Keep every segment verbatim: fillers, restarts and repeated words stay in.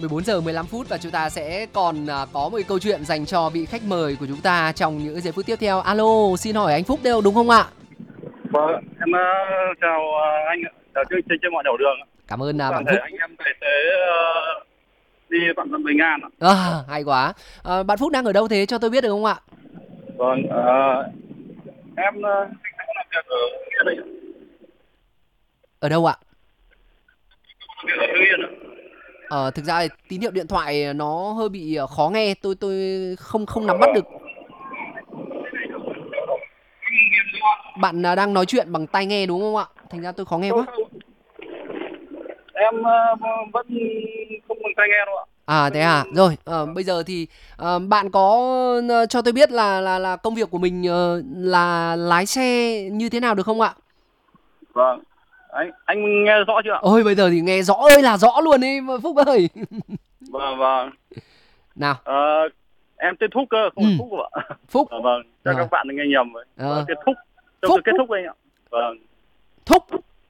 mười bốn giờ mười lăm phút và chúng ta sẽ còn à, có một câu chuyện dành cho vị khách mời của chúng ta trong những giây phút tiếp theo. Alo, xin hỏi anh Phúc đều đúng không ạ? Vâng, em uh, chào uh, anh ạ, chào chương trình trên mọi nẻo đường. Cảm ơn uh, Toàn bạn thể Phúc. anh em tài xế uh, đi vạn dặm bình an ạ. À, hay quá. À, bạn Phúc đang ở đâu thế cho tôi biết được không ạ? Vâng, uh, em uh, làm việc ở Hưng Yên ạ. Ở đâu ạ? Làm việc ở Hưng Yên ạ. Ờ, thực ra thì tín hiệu điện thoại nó hơi bị khó nghe, tôi tôi không không nắm bắt được. Bạn à, đang nói chuyện bằng tai nghe đúng không ạ? Thành ra tôi khó nghe quá. Em uh, vẫn không bằng tai nghe đâu ạ. À thế à, rồi ờ, bây giờ thì ờ, bạn có ờ, cho tôi biết là là là công việc của mình ờ, là lái xe như thế nào được không ạ? Vâng, anh anh nghe rõ chưa ạ? Ôi bây giờ thì nghe rõ ơi là rõ luôn đi Phúc ơi. Vâng vâng. Nào. Ờ, em tên Phúc cơ, không Ừ, phải Phúc ạ. Phúc. Ờ, vâng, cho Rồi. các bạn đừng nghe nhầm. Vâng, Ờ, tên Phúc, trong từ Phúc. kết thúc anh ạ. Vâng, Thúc.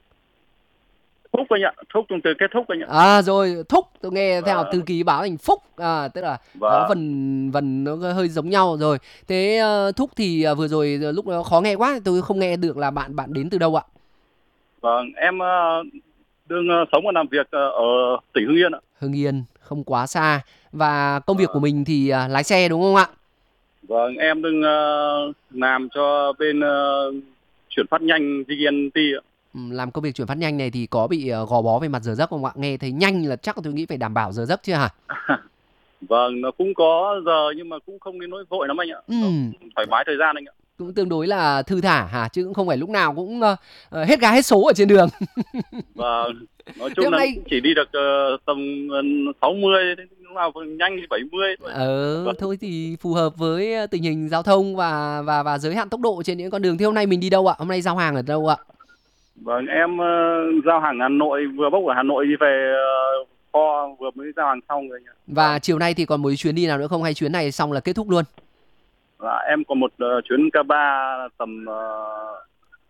Phúc anh ạ, Phúc trong từ kết thúc anh ạ. À rồi, Thúc tôi nghe theo Vâng, thư ký báo thành Phúc, à tức là có vâng. phần vần nó hơi giống nhau rồi. Thế ờ, Thúc thì ờ, vừa rồi ờ, lúc đó khó nghe quá, tôi không nghe được là bạn bạn đến từ đâu ạ? Vâng, em uh, đương uh, sống và làm việc uh, ở tỉnh Hưng Yên ạ. Hưng Yên, không quá xa. Và công việc của Vâng, mình thì à, lái xe đúng không ạ? vâng em đương uh, làm cho bên uh, chuyển phát nhanh giê en tê ạ. Ừ, làm công việc chuyển phát nhanh này thì có bị ờ, gò bó về mặt giờ giấc không ạ? Nghe thấy nhanh là chắc là tôi nghĩ phải đảm bảo giờ giấc chứ hả? Vâng, nó cũng có giờ nhưng mà cũng không đến nỗi vội lắm anh ạ. Ừ, Nó cũng thoải mái thời gian anh ạ. cũng tương đối là thư thả hả? Chứ cũng không phải lúc nào cũng ờ, ờ, hết gas hết số ở trên đường. Vâng, nói Thế chung hôm là nay cũng chỉ đi được uh, tầm uh, sáu mươi, đến lúc nào nhanh thì bảy mươi thôi. ờ Vâng, thôi thì phù hợp với ờ, tình hình giao thông và và và giới hạn tốc độ trên những con đường. Thế hôm nay mình đi đâu ạ? Hôm nay giao hàng ở đâu ạ? vâng em uh, giao hàng Hà Nội, vừa bốc ở Hà Nội đi về uh, kho, vừa mới giao hàng xong rồi anh ạ. Vâng. Và chiều nay thì còn một chuyến đi nào nữa không hay chuyến này xong là kết thúc luôn? Và em còn một uh, chuyến ca ba tầm uh,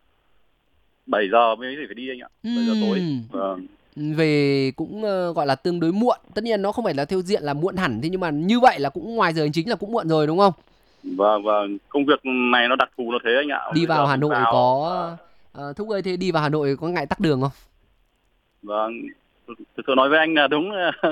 bảy giờ mới phải đi anh ạ. bảy giờ tối. Ừm. Vâng. Về cũng ờ, gọi là tương đối muộn. Tất nhiên nó không phải là theo diện là muộn hẳn, thế nhưng mà như vậy là cũng ngoài giờ hành chính là cũng muộn rồi đúng không? Vâng vâng, công việc này nó đặc thù nó thế anh ạ. Đi Bây vào giờ Hà mình Nội vào có uh, ờ, Thúc ơi, thế đi vào Hà Nội có ngại tắc đường không? vâng, thực sự nói với anh là đúng.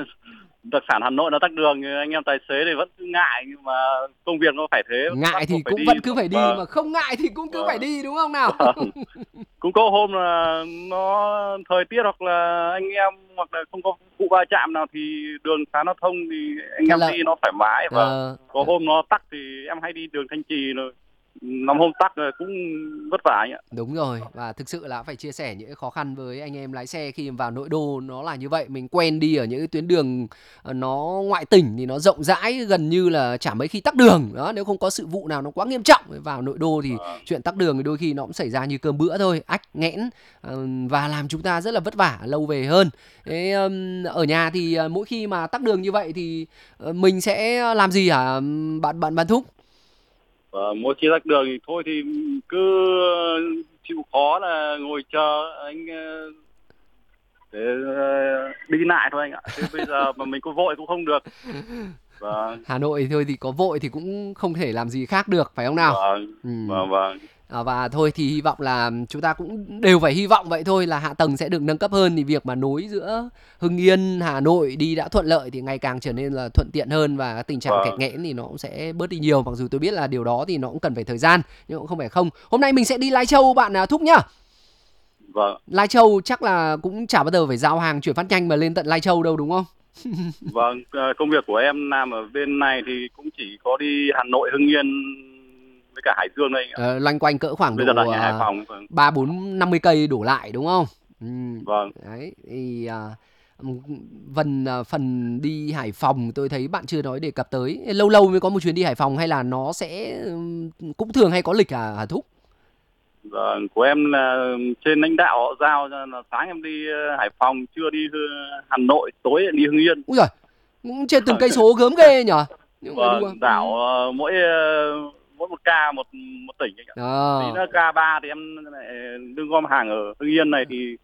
Đặc sản Hà Nội nó tắc đường, anh em tài xế thì vẫn cứ ngại, nhưng mà công việc nó phải thế, bắt Ngại buộc thì phải cũng đi. vẫn cứ phải đi, Vâng mà không ngại thì cũng cứ phải vâng đi đúng không nào? vâng. Cũng có hôm là nó thời tiết hoặc là anh em hoặc là không có vụ va chạm nào thì đường xá nó thông thì anh Thuận em lợi. đi nó thoải mái. Và Ờ, có hôm nó tắc thì em hay đi đường Thanh Trì rồi, năm hôm tắc rồi cũng vất vả anh ạ. đúng rồi, và thực sự là phải chia sẻ những cái khó khăn với anh em lái xe khi mà vào nội đô nó là như vậy. Mình quen đi ở những cái tuyến đường ờ, nó ngoại tỉnh thì nó rộng rãi, gần như là chả mấy khi tắc đường. Đó, nếu không có sự vụ nào nó quá nghiêm trọng vào nội đô thì Vâng. chuyện tắc đường thì đôi khi nó cũng xảy ra như cơm bữa thôi, ách nghẽn ờ, và làm chúng ta rất là vất vả lâu về hơn. Thế ừm, ở nhà thì ờ, mỗi khi mà tắc đường như vậy thì ờ, mình sẽ làm gì hả bạn bạn bạn Thúc? Và mỗi khi tắc đường thì thôi thì cứ chịu khó là ngồi chờ anh ờ, để ờ, đi lại thôi anh ạ, chứ bây giờ mà mình có vội cũng không được. Vâng Hà Nội thôi thì có vội thì cũng không thể làm gì khác được phải không nào? vâng Ừ. vâng vâng À, và thôi thì hy vọng là chúng ta cũng đều phải hy vọng vậy thôi, là hạ tầng sẽ được nâng cấp hơn thì việc mà nối giữa Hưng Yên, Hà Nội đi đã thuận lợi thì ngày càng trở nên là thuận tiện hơn và tình trạng kẹt vâng nghẽn thì nó cũng sẽ bớt đi nhiều, mặc dù tôi biết là điều đó thì nó cũng cần phải thời gian nhưng cũng không phải không. Hôm nay mình sẽ đi Lai Châu bạn à, Thúc nhá. vâng Lai Châu chắc là cũng chả bao giờ phải giao hàng chuyển phát nhanh mà lên tận Lai Châu đâu đúng không? vâng Ờ, công việc của em làm ở bên này thì cũng chỉ có đi Hà Nội, Hưng Yên với cả Hải Dương đây anh ạ. Ờ, loanh quanh cỡ khoảng Bây giờ độ đang ở Hải à, Phòng. Vâng ba bốn năm mươi cây đổ lại đúng không? Ừ. vâng Đấy thì à, phần à, phần đi Hải Phòng tôi thấy bạn chưa nói đề cập tới, lâu lâu mới có một chuyến đi Hải Phòng hay là nó sẽ ừm, cũng thường hay có lịch à Hà Thúc? vâng của em là trên lãnh đạo họ giao cho là sáng em đi ờ, Hải Phòng, trưa đi ờ, Hà Nội, tối đi Hưng Yên. Úi giời, cũng trên từng cây số gớm ghê nhở, những người đua. Vâng, Ừ. đảo ờ, mỗi ờ, mỗi một ca một một tỉnh anh ạ. Tí Ờ. nữa ca ba thì em lại đương gom hàng ở Hưng Yên này thì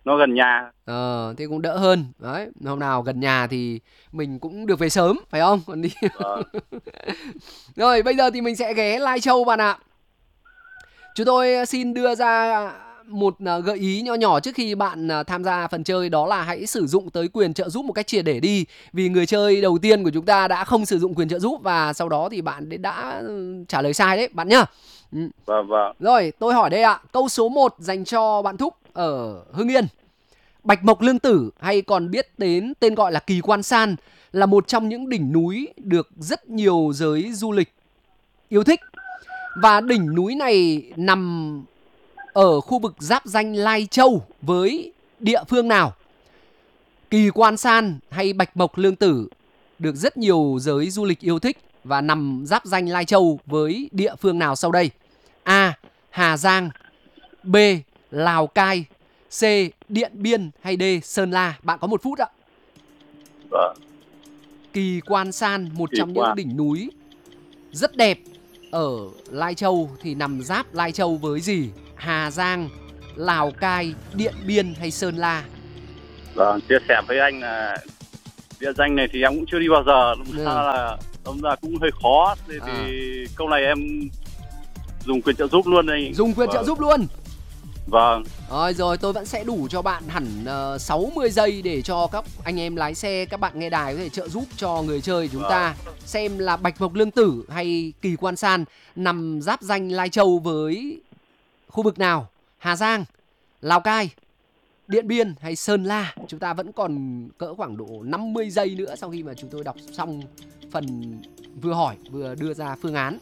nó gần nhà. Ờ, thế cũng đỡ hơn. Đấy, hôm nào gần nhà thì mình cũng được về sớm, phải không? Còn đi. Vâng. Rồi, bây giờ thì mình sẽ ghé Lai Châu bạn ạ. Chúng tôi xin đưa ra một gợi ý nhỏ nhỏ trước khi bạn tham gia phần chơi, đó là hãy sử dụng tới quyền trợ giúp một cách triệt để đi. Vì người chơi đầu tiên của chúng ta đã không sử dụng quyền trợ giúp và sau đó thì bạn đã trả lời sai đấy bạn nhá. Vâng, vâng. Rồi, tôi hỏi đây ạ. Câu số một dành cho bạn Thúc ở Hưng Yên. Bạch Mộc Lương Tử hay còn biết đến tên gọi là Kỳ Quan San là một trong những đỉnh núi được rất nhiều giới du lịch yêu thích. Và đỉnh núi này nằm ở khu vực giáp ranh Lai Châu với địa phương nào? Kỳ Quan San hay Bạch Mộc Lương Tử được rất nhiều giới du lịch yêu thích và nằm giáp ranh Lai Châu với địa phương nào sau đây? A. Hà Giang, B. Lào Cai, C. Điện Biên hay D. Sơn La? Bạn có một phút ạ. Vâng. Kỳ Quan San, một Kỳ trong quan. những đỉnh núi rất đẹp ở Lai Châu thì nằm giáp Lai Châu với gì? Hà Giang, Lào Cai, Điện Biên hay Sơn La? Vâng, chia sẻ với anh là địa danh này thì em cũng chưa đi bao giờ, đúng Ừ. ra là đúng ra cũng hơi khó. Thế À. thì câu này em dùng quyền trợ giúp luôn đây. Dùng quyền Vâng. trợ giúp luôn. Vâng. Rồi rồi, tôi vẫn sẽ đủ cho bạn hẳn uh, sáu mươi giây để cho các anh em lái xe, các bạn nghe đài có thể trợ giúp cho người chơi chúng ta xem là Bạch Mộc Lương Tử hay Kỳ Quan San nằm giáp ranh Lai Châu với khu vực nào? Hà Giang, Lào Cai, Điện Biên hay Sơn La? Chúng ta vẫn còn cỡ khoảng độ năm mươi giây nữa sau khi mà chúng tôi đọc xong phần vừa hỏi vừa đưa ra phương án.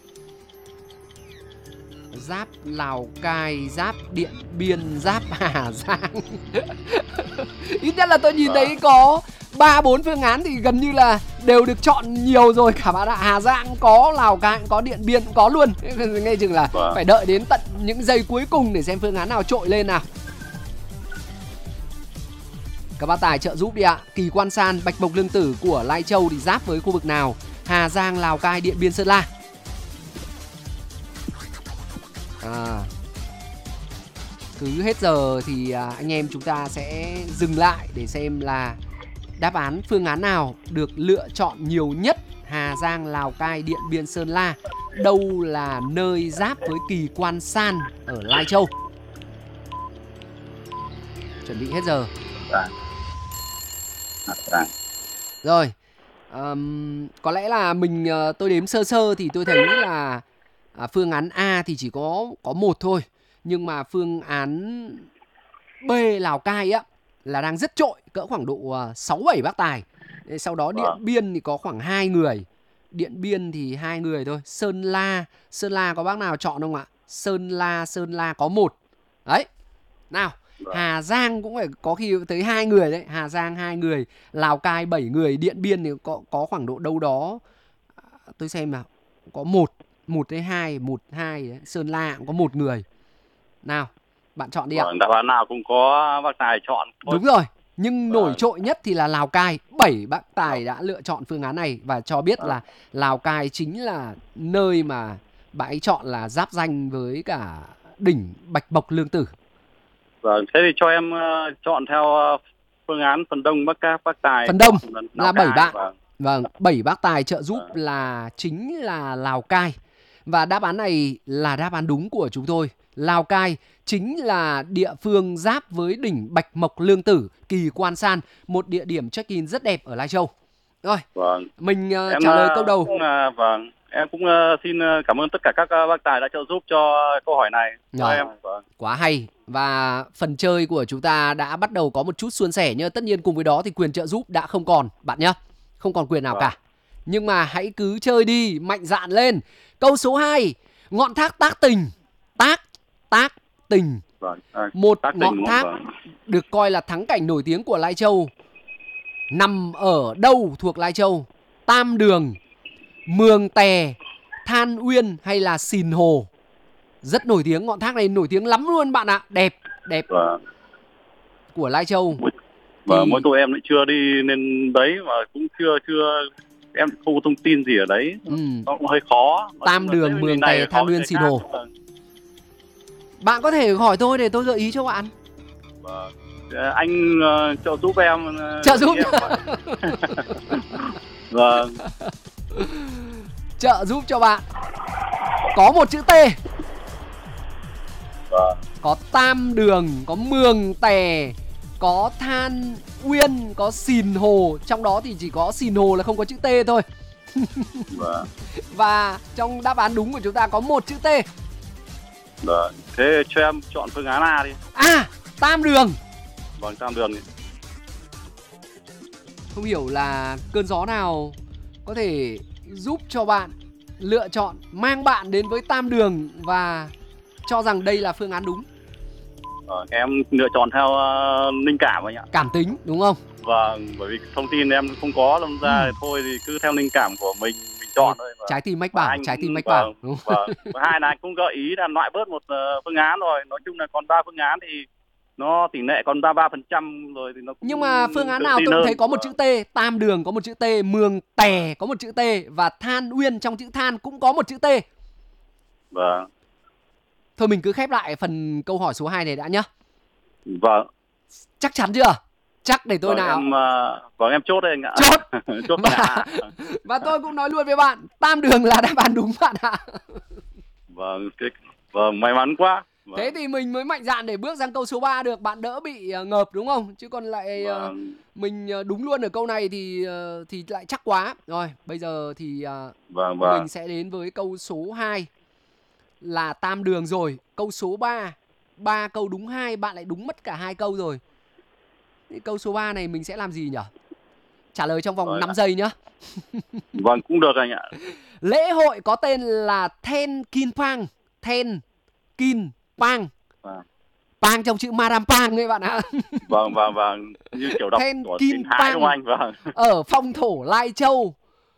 Giáp Lào Cai, giáp Điện Biên, giáp Hà Giang. Ít nhất là tôi nhìn thấy có ba bốn phương án thì gần như là đều được chọn nhiều rồi cả bạn ạ. Hà Giang có, Lào Cai cũng có, Điện Biên cũng có luôn. Nghe chừng là Vâng. phải đợi đến tận những giây cuối cùng để xem phương án nào trội lên nào. Các bác tài trợ giúp đi ạ. Kỳ Quan San, Bạch Mộc Lương Tử của Lai Châu thì giáp với khu vực nào? Hà Giang, Lào Cai, Điện Biên, Sơn La? À, cứ hết giờ thì à, anh em chúng ta sẽ dừng lại để xem là đáp án phương án nào được lựa chọn nhiều nhất. Hà Giang, Lào Cai, Điện Biên, Sơn La. Đâu là nơi giáp với Kỳ Quan San ở Lai Châu? Chuẩn bị hết giờ. Vâng. Vâng. Rồi, um, có lẽ là mình uh, tôi đếm sơ sơ thì tôi thấy là à, phương án A thì chỉ có có một thôi, nhưng mà phương án B Lào Cai á là đang rất trội, cỡ khoảng độ uh, sáu bảy bác tài. Sau đó Điện Vâng. Biên thì có khoảng hai người, Điện Biên thì hai người thôi. Sơn La, Sơn La có bác nào chọn không ạ? Sơn La, Sơn La có một. Đấy, nào. Vâng. Hà Giang cũng phải có khi tới hai người đấy. Hà Giang hai người, Lào Cai bảy người, Điện Biên thì có, có khoảng độ đâu đó, tôi xem nào, có một, một hay hai, một, hai đấy. Sơn La cũng có một người. Nào, bạn chọn đi ạ. Vâng, đáp án nào cũng có bác tài chọn. Thôi. Đúng rồi, nhưng nổi Vâng. trội nhất thì là Lào Cai. Bảy bác tài đã lựa chọn phương án này và cho biết Vâng. là Lào Cai chính là nơi mà bạn ấy chọn là giáp ranh với cả đỉnh Bạch Mộc Lương Tử. Vâng, thế thì cho em uh, chọn theo uh, phương án phần đông bác các bác tài. Phần đông chọn là Lào bảy Cai. bạn. Vâng. Vâng, bảy bác tài trợ giúp Vâng. là chính là Lào Cai. Và đáp án này là đáp án đúng của chúng tôi. Lào Cai chính là địa phương giáp với đỉnh Bạch Mộc Lương Tử, Kỳ Quan San, một địa điểm check-in rất đẹp ở Lai Châu. Rồi, Vâng. mình uh, Em trả lời uh, câu đầu. cũng, uh, vâng, em cũng uh, xin uh, cảm ơn tất cả các uh, bác tài đã trợ giúp cho uh, câu hỏi này. Cho Rồi. em. Vâng. Quá hay. Và phần chơi của chúng ta đã bắt đầu có một chút suôn sẻ, nhưng tất nhiên cùng với đó thì quyền trợ giúp đã không còn bạn nhé. Không còn quyền nào Vâng. cả. Nhưng mà hãy cứ chơi đi, mạnh dạn lên. Câu số hai, ngọn thác Tác Tình. Tác, Tác Tình. Vâng. À, Một Tác Tình ngọn đúng thác không? Vâng. được coi là thắng cảnh nổi tiếng của Lai Châu. Nằm ở đâu thuộc Lai Châu? Tam Đường, Mường Tè, Than Uyên hay là Sìn Hồ? Rất nổi tiếng, ngọn thác này nổi tiếng lắm luôn bạn ạ. Đẹp, đẹp. Vâng. Của Lai Châu. Vâng, Thì- mỗi tụi em lại chưa đi nên đấy và cũng chưa chưa em không có thông tin gì ở đấy. Ừ. Nó cũng hơi khó. Nói Tam chung là Đường, thế Mường này Tè, có Than Uyên, cái Sìn khác. Hồ. Vâng. Bạn có thể hỏi tôi để tôi gợi ý cho bạn. Vâng. anh uh, trợ giúp em. Uh, trợ giúp. Vâng. Trợ giúp cho bạn. Có một chữ T. Vâng. Có tam đường, có mường tè, có than uyên, có xìn hồ. Trong đó thì chỉ có xìn hồ là không có chữ T thôi. Vâng. Và trong đáp án đúng của chúng ta có một chữ T. Vâng. Thế cho em chọn phương án A đi. À, tam đường. Vâng, tam đường. Không hiểu là cơn gió nào có thể giúp cho bạn lựa chọn mang bạn đến với tam đường và cho rằng đây là phương án đúng. Vâng, em lựa chọn theo uh, linh cảm anh ạ. Cảm tính đúng không? Vâng, bởi vì thông tin em không có lâm ra Ừ. thôi thì cứ theo linh cảm của mình mình chọn thôi. Vâng. Trái tim mách bảo, anh, trái tim mách vâng, bảo. Đúng. Vâng. Và hai là anh cũng gợi ý là loại bớt một uh, phương án rồi. Nói chung là còn ba phương án thì nó tỷ lệ còn ba mươi ba phần trăm rồi thì nó cũng Nhưng mà phương án nào tôi cũng thấy có một chữ T. Tam đường có một chữ T, mường tè có một chữ T và than uyên trong chữ than cũng có một chữ T. Vâng. Thôi mình cứ khép lại phần câu hỏi số hai này đã nhá. Vâng. Chắc chắn chưa? Chắc để tôi vâng, nào. Em, uh, vâng em chốt đây anh ạ. Chốt. Chốt và, và tôi cũng nói luôn với bạn, tam đường là đáp án đúng bạn ạ. Vâng, cái, vâng may mắn quá. Vâng. Thế thì mình mới mạnh dạn để bước sang câu số ba được, bạn đỡ bị uh, ngợp đúng không? Chứ còn lại vâng. uh, mình uh, đúng luôn ở câu này thì uh, thì lại chắc quá. Rồi, bây giờ thì uh, vâng, vâng. mình sẽ đến với câu số hai là tam đường rồi. Câu số ba, ba câu đúng hai, bạn lại đúng mất cả hai câu rồi. Thì câu số ba này mình sẽ làm gì nhỉ? Trả lời trong vòng vâng. năm giây nhá. Vâng, cũng được anh ạ. Lễ hội có tên là Then Kin Pang. Then Kin Pang. Vâng. Pang trong chữ Madam Pang ấy bạn ạ. Vâng, vâng, vâng. Như kiểu đọc Then của Kin Tiến Thái Pang đúng không anh? Vâng. ở Phong Thổ Lai Châu.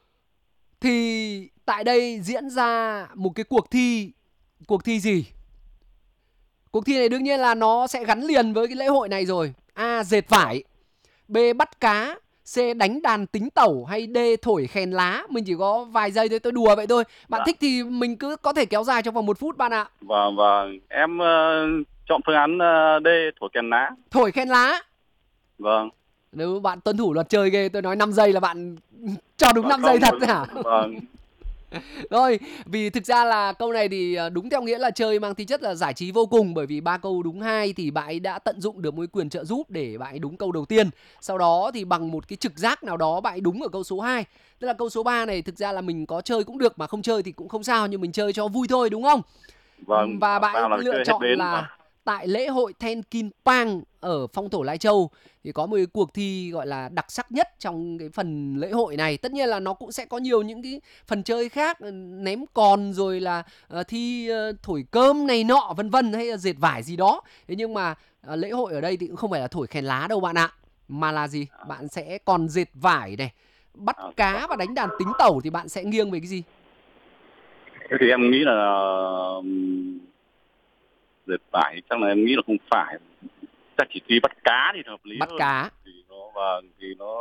Thì tại đây diễn ra một cái cuộc thi. Cuộc thi gì? Cuộc thi này đương nhiên là nó sẽ gắn liền với cái lễ hội này rồi. A. Dệt vải. B. Bắt cá. C. Đánh đàn tính tẩu. Hay D. Thổi khen lá. Mình chỉ có vài giây thôi, tôi đùa vậy thôi. Bạn Dạ. thích thì mình cứ có thể kéo dài trong vòng một phút bạn ạ. Vâng, vâng. Em uh, chọn phương án uh, D. Thổi kèn lá. Thổi khen lá. Vâng. Nếu bạn tuân thủ luật chơi ghê, tôi nói năm giây là bạn cho đúng Vâng, năm giây thật hả? Vâng. Rồi, vì thực ra là câu này thì đúng theo nghĩa là chơi mang tính chất là giải trí vô cùng. Bởi vì ba câu đúng hai thì bạn ấy đã tận dụng được một quyền trợ giúp để bạn ấy đúng câu đầu tiên. Sau đó thì bằng một cái trực giác nào đó bạn ấy đúng ở câu số hai. Tức là câu số ba này thực ra là mình có chơi cũng được mà không chơi thì cũng không sao. Nhưng mình chơi cho vui thôi đúng không? Vâng. Và bạn ấy lựa chọn đến, là vâng. tại lễ hội Then Kin Pang ở Phong Thổ Lai Châu thì có một cái cuộc thi gọi là đặc sắc nhất trong cái phần lễ hội này. Tất nhiên là nó cũng sẽ có nhiều những cái phần chơi khác, ném còn rồi là uh, thi uh, thổi cơm này nọ vân vân hay là dệt vải gì đó. Thế nhưng mà uh, lễ hội ở đây thì cũng không phải là thổi khen lá đâu bạn ạ. Mà là gì? Bạn sẽ còn dệt vải này, bắt cá và đánh đàn tính tẩu. Thì bạn sẽ nghiêng về cái gì? Thế thì em nghĩ là dệt vải chắc là em nghĩ là không phải, chắc chỉ thi bắt cá thì hợp lý bắt hơn. Cá thì nó và thì nó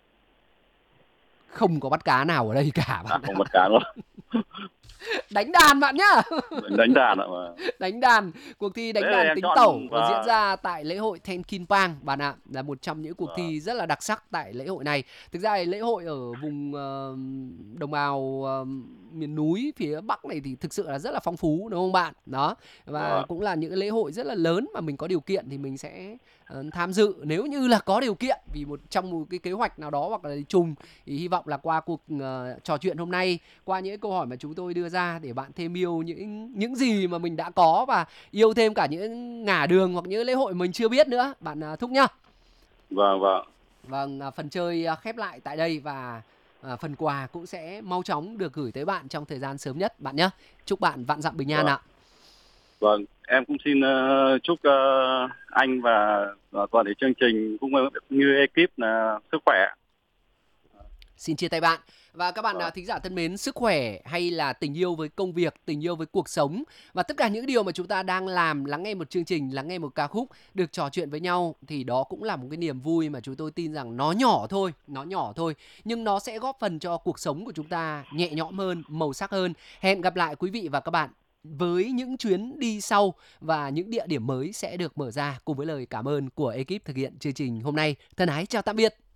không có bắt cá nào ở đây cả bạn. À, không bắt cá luôn. Đánh đàn bạn nhá. Đánh đàn ạ mà. Đánh đàn, cuộc thi đánh Thế đàn tính chọn... tẩu và... diễn ra tại lễ hội Then Kin Pang bạn ạ, là một trong những cuộc và... thi rất là đặc sắc tại lễ hội này. Thực ra lễ hội ở vùng uh, đồng bào uh, miền núi phía Bắc này thì thực sự là rất là phong phú đúng không bạn? Đó. Và và... cũng là những lễ hội rất là lớn mà mình có điều kiện thì mình sẽ uh, tham dự nếu như là có điều kiện, vì một trong một cái kế hoạch nào đó hoặc là trùng thì hy vọng là qua cuộc uh, trò chuyện hôm nay, qua những câu hỏi mà chúng tôi đưa ra để bạn thêm yêu những những gì mà mình đã có và yêu thêm cả những ngả đường hoặc những lễ hội mình chưa biết nữa bạn uh, Thúc nhá. Vâng vâng. Vâng, uh, phần chơi uh, khép lại tại đây và uh, phần quà cũng sẽ mau chóng được gửi tới bạn trong thời gian sớm nhất bạn nhé. Chúc bạn vạn dặm bình an Vâng. ạ. Vâng, em cũng xin uh, chúc uh, anh và uh, toàn thể chương trình cũng như ekip là sức khỏe. Xin chia tay bạn. Và các bạn Vâng. thính giả thân mến, sức khỏe hay là tình yêu với công việc, tình yêu với cuộc sống và tất cả những điều mà chúng ta đang làm, lắng nghe một chương trình, lắng nghe một ca khúc, được trò chuyện với nhau thì đó cũng là một cái niềm vui mà chúng tôi tin rằng nó nhỏ thôi, nó nhỏ thôi nhưng nó sẽ góp phần cho cuộc sống của chúng ta nhẹ nhõm hơn, màu sắc hơn. Hẹn gặp lại quý vị và các bạn với những chuyến đi sau và những địa điểm mới sẽ được mở ra cùng với lời cảm ơn của ekip thực hiện chương trình hôm nay. Thân ái chào tạm biệt.